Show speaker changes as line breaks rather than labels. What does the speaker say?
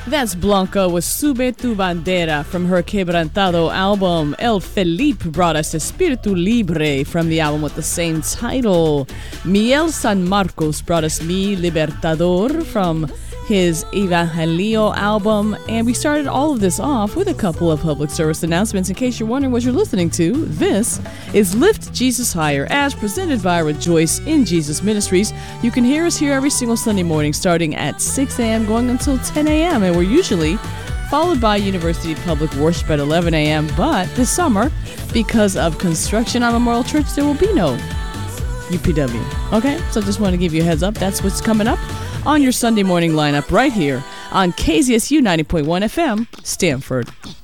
That's Blanca with Sube tu Bandera from her Quebrantado album. El Felipe brought us Espiritu Libre from the album with the same title. Miel San Marcos brought us Mi Libertador from his Evangelio album. And we started all of this off with a couple of public service announcements. In case you're wondering what you're listening to, this is Lift Jesus Higher, as presented by Rejoice in Jesus Ministries. You can hear us here every single Sunday morning starting at 6 a.m. going until 10 a.m. And we're usually followed by University Public Worship at 11 a.m. But this summer, because of construction on Memorial Church, there will be no UPW. Okay? So just want to give you a heads up. That's what's coming up on your Sunday morning lineup right here on KZSU 90.1 FM, Stanford.